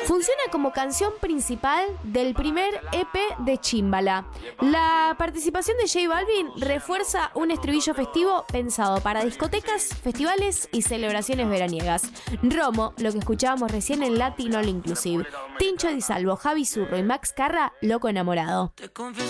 Funciona como canción principal del primer EP de Chimbala. La participación de J Balvin refuerza un estribillo festivo pensado para discotecas, festivales y celebraciones veraniegas. Romo, lo que escuchábamos recién en Latin All Inclusive. Tincho Di Salvo, Javi Zurro y Max Carra, Loco Enamorado. Te confieso